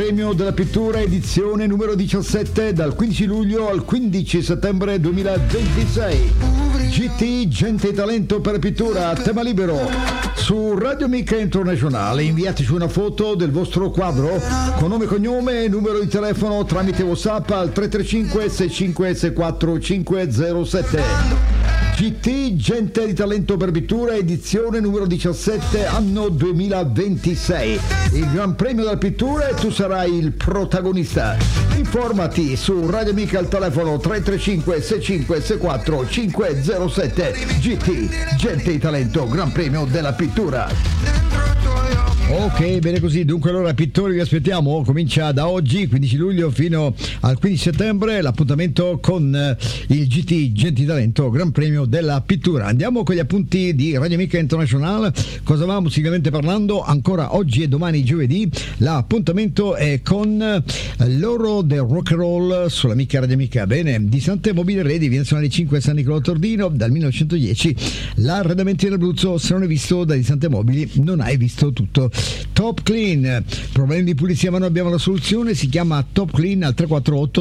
Premio della Pittura edizione numero 17 dal 15 luglio al 15 settembre 2026. GT Gente e Talento per Pittura, tema libero su Radio Amica Internazionale. Inviateci una foto del vostro quadro con nome e cognome e numero di telefono tramite WhatsApp al 335 6564 507. GT Gente di Talento per Pittura edizione numero 17 anno 2026. Il Gran Premio della Pittura e tu sarai il protagonista. Informati su Radio Amica al telefono 335 6564 507. GT Gente di Talento Gran Premio della Pittura. Ok, bene così, dunque allora pittori vi aspettiamo, comincia da oggi 15 luglio fino al 15 settembre l'appuntamento con il GT Gente di Talento Gran Premio della Pittura. Andiamo con gli appunti di Radio Amica Internazionale. Cosa va musicalmente parlando? Ancora oggi e domani giovedì l'appuntamento è con l'oro del rock and roll sull'Amica Radio Amica. Bene, di Sante Mobile Ready viene suonare 5 San Nicolò Tordino dal 1910. L'arredamento in Abruzzo, se non hai visto da Di Sante Mobili non hai visto tutto. Top Clean, problemi di pulizia ma noi abbiamo la soluzione, si chiama Top Clean al 348